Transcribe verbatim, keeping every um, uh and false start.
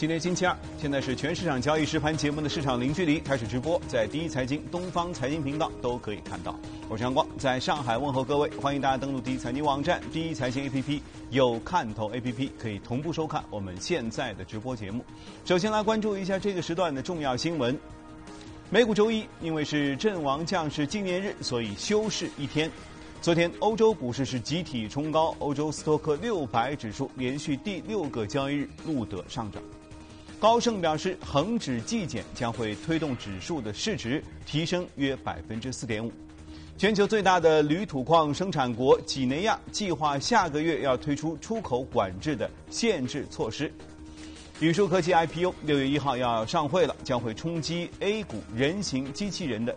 今天星期二，现在是全市场交易实盘节目的市场零距离开始直播，在第一财经、东方财经频道都可以看到。我是阳光，在上海问候各位，欢迎大家登录第一财经网站、第一财经 A P P， 有看头 A P P 可以同步收看我们现在的直播节目。首先来关注一下这个时段的重要新闻。美股周一因为是阵亡将士纪念日，所以休市一天。昨天欧洲股市是集体冲高，欧洲斯托克六百指数连续第六个交易日录得上涨。高盛表示，恒指季检将会推动指数的市值提升约百分之四点五。全球最大的铝土矿生产国几内亚计划下个月要推出出口管制的限制措施。宇树科技 I P O 六月一号要上会了，将会冲击 A 股人形机器人的